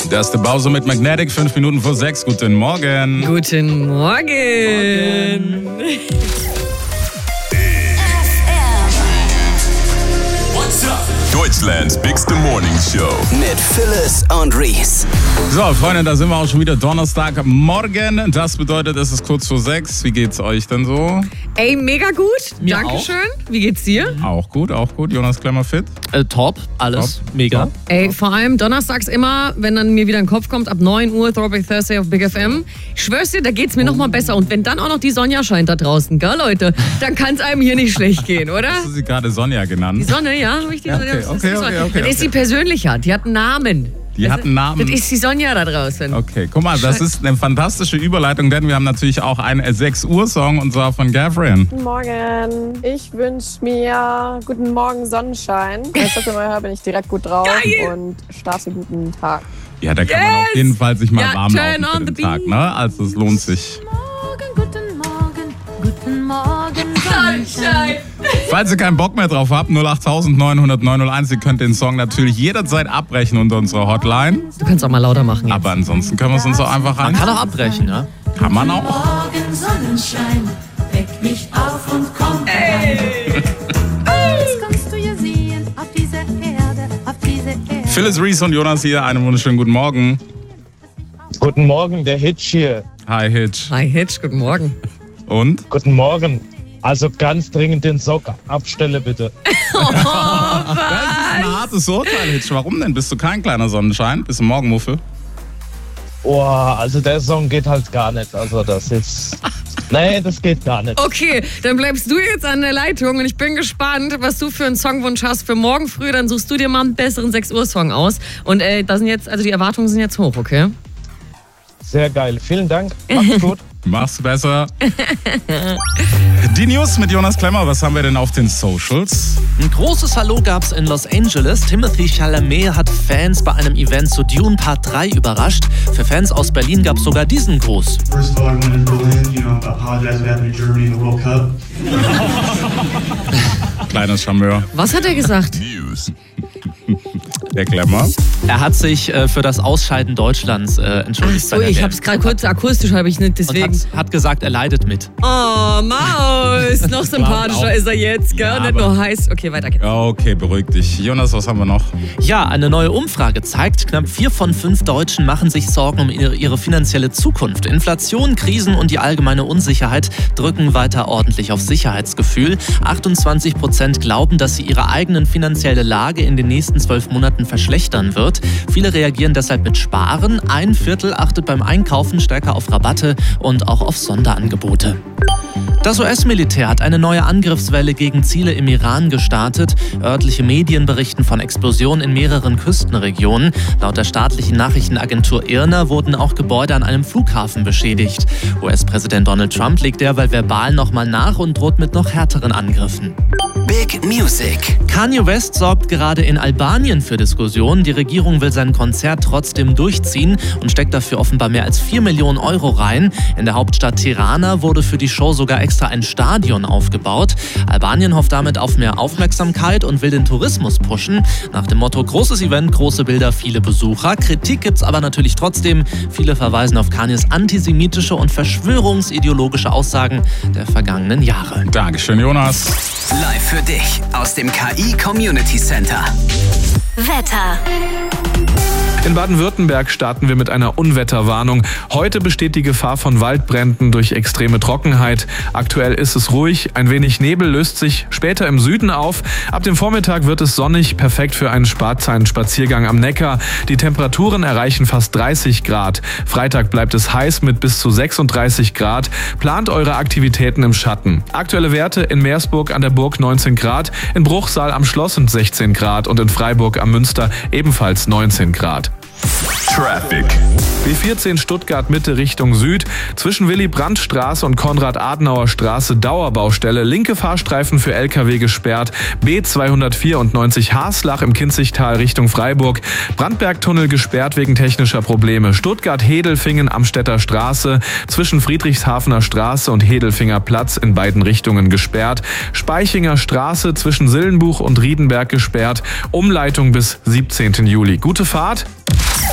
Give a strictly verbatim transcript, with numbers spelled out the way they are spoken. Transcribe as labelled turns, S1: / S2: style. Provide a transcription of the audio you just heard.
S1: Das ist der Bowser mit Magnetic, fünf Minuten vor sechs. Guten Morgen.
S2: Guten Morgen. Morgen.
S3: Deutschlands Bigste Morning Show.
S4: Mit Phyllis und Reese.
S1: So, Freunde, da sind wir auch schon wieder Donnerstagmorgen. Das bedeutet, es ist kurz vor sechs. Wie geht's euch denn so?
S2: Ey, mega gut.
S5: Mir
S2: Dankeschön.
S5: auch.
S2: Wie geht's dir?
S1: Auch gut, auch gut. Jonas Klemmer fit?
S5: Äh, top, alles
S1: Top.
S5: mega.
S1: Top.
S2: Ey, vor allem donnerstags immer, wenn dann mir wieder ein Kopf kommt, ab neun Uhr Throwback Thursday auf Big F M. Ich schwör's dir, da geht's mir noch mal besser. Und wenn dann auch noch die Sonja scheint da draußen, gell, Leute, dann kann's einem hier nicht schlecht gehen, oder?
S1: Hast du sie gerade Sonja genannt?
S2: Die Sonne, ja, habe ich die
S1: Ja,
S2: Sonja?
S1: okay,
S2: Das ist
S1: okay,
S2: die Sonja.
S1: okay, okay,
S2: Das ist
S1: okay.
S2: die persönlicher, die hat einen Namen.
S1: Die
S2: das
S1: hat einen Namen.
S2: Das ist die Sonja da draußen.
S1: Okay, guck mal, das ist eine fantastische Überleitung, denn wir haben natürlich auch einen sechs Uhr Song und zwar von Gavrin.
S6: Guten Morgen. Ich wünsche mir guten Morgen Sonnenschein. Wenn ich das immer höre, bin ich direkt gut drauf
S2: Geil.
S6: und starte guten Tag.
S1: Ja, da kann
S2: Yes!
S1: man auf jeden Fall sich mal
S2: Ja,
S1: warm
S2: turn
S1: laufen
S2: on
S1: für den
S2: the
S1: Tag,
S2: beat.
S1: ne? Also es lohnt sich.
S7: Morgen, guten Morgen, guten Morgen, Sonnenschein.
S1: Falls ihr keinen Bock mehr drauf habt, null acht neun null null neun null eins, ihr könnt den Song natürlich jederzeit abbrechen unter unserer Hotline.
S2: Du kannst auch mal lauter machen.
S1: Aber ansonsten können wir es uns auch einfach rein.
S5: Man kann auch abbrechen, ja?
S1: Kann man auch.
S7: Morgen, Sonnenschein, weck mich auf und komm rein. Jetzt kannst du ja sehen, auf dieser Erde, auf dieser Erde.
S1: Phyllis, Reese und Jonas hier, einen wunderschönen guten Morgen.
S8: Guten Morgen, der Hitch hier.
S1: Hi Hitch.
S2: Hi Hitch, guten Morgen.
S1: Und?
S8: Guten Morgen. Also ganz dringend den Sock abstelle, bitte.
S2: Oh,
S1: Das ist ein hartes Urteil, Hitch. Warum denn? Bist du kein kleiner Sonnenschein? Bist du Morgenmuffel?
S8: Oh, also der Song geht halt gar nicht. Also das ist... Nee, das geht gar nicht.
S2: Okay, dann bleibst du jetzt an der Leitung und ich bin gespannt, was du für einen Songwunsch hast für morgen früh. Dann suchst du dir mal einen besseren sechs Uhr Song aus. Und äh, da sind jetzt, also die Erwartungen sind jetzt hoch, okay?
S8: Sehr geil. Vielen Dank. Macht's gut.
S1: Mach's besser. Die News mit Jonas Klemmer. Was haben wir denn auf den Socials?
S5: Ein großes Hallo gab's in Los Angeles. Timothy Chalamet hat Fans bei einem Event zu Dune Part drei überrascht. Für Fans aus Berlin gab's sogar diesen Gruß.
S9: First of all, I went in Berlin, you know, I apologize for having Germany in the World Cup.
S1: Kleines Charmeur.
S2: Was hat er gesagt?
S3: News.
S1: Der Klemmer.
S5: Er hat sich äh, für das Ausscheiden Deutschlands äh, entschuldigt.
S2: Ach so,
S5: bei der
S2: ich
S5: W M.
S2: hab's gerade kurz akustisch, habe ich nicht,
S5: Und
S2: deswegen.
S5: hat, hat gesagt, er leidet mit.
S2: Oh, Maus, noch sympathischer ist er jetzt, gell?
S1: Ja,
S2: Nicht
S1: aber-
S2: nur heiß. Okay, weiter geht's.
S1: Okay, beruhig dich. Jonas, was haben wir noch?
S5: Ja, eine neue Umfrage zeigt, knapp vier von fünf Deutschen machen sich Sorgen um ihre, ihre finanzielle Zukunft. Inflation, Krisen und die allgemeine Unsicherheit drücken weiter ordentlich auf Sicherheitsgefühl. achtundzwanzig Prozent glauben, dass sie ihre eigene finanzielle Lage in den nächsten zwölf Monaten verschlechtern wird. Viele reagieren deshalb mit Sparen. Ein Viertel achtet beim Einkaufen stärker auf Rabatte und auch auf Sonderangebote. Das U S-Militär hat eine neue Angriffswelle gegen Ziele im Iran gestartet. Örtliche Medien berichten von Explosionen in mehreren Küstenregionen. Laut der staatlichen Nachrichtenagentur I R N A wurden auch Gebäude an einem Flughafen beschädigt. U S-Präsident Donald Trump legt derweil verbal nochmal nach und droht mit noch härteren Angriffen.
S4: Big Music.
S5: Kanye West sorgt gerade in Albanien für Diskussionen. Die Regierung will sein Konzert trotzdem durchziehen und steckt dafür offenbar mehr als vier Millionen Euro rein. In der Hauptstadt Tirana wurde für die Show sogar extra ein Stadion aufgebaut. Albanien hofft damit auf mehr Aufmerksamkeit und will den Tourismus pushen. Nach dem Motto großes Event, große Bilder, viele Besucher. Kritik gibt's aber natürlich trotzdem. Viele verweisen auf Kanyes antisemitische und verschwörungsideologische Aussagen der vergangenen Jahre.
S1: Dankeschön, Jonas.
S4: Live für dich aus dem K I Community Center.
S7: Wetter.
S10: In Baden-Württemberg starten wir mit einer Unwetterwarnung. Heute besteht die Gefahr von Waldbränden durch extreme Trockenheit. Aktuell ist es ruhig, ein wenig Nebel löst sich später im Süden auf. Ab dem Vormittag wird es sonnig, perfekt für einen Sparzeitenspaziergang am Neckar. Die Temperaturen erreichen fast dreißig Grad. Freitag bleibt es heiß mit bis zu sechsunddreißig Grad. Plant eure Aktivitäten im Schatten. Aktuelle Werte in Meersburg an der Burg neunzehn Grad, in Bruchsal am Schloss sind sechzehn Grad und in Freiburg am Münster ebenfalls neunzehn Grad.
S3: Traffic.
S10: B vierzehn Stuttgart Mitte Richtung Süd. Zwischen Willy-Brandt-Straße und Konrad-Adenauer-Straße Dauerbaustelle. Linke Fahrstreifen für L K W gesperrt. B zweihundertvierundneunzig Haslach im Kinzigtal Richtung Freiburg. Brandbergtunnel gesperrt wegen technischer Probleme. Stuttgart-Hedelfingen am Städter Straße. Zwischen Friedrichshafener Straße und Hedelfinger Platz in beiden Richtungen gesperrt. Speichinger Straße zwischen Sillenbuch und Riedenberg gesperrt. Umleitung bis siebzehnten Juli. Gute Fahrt.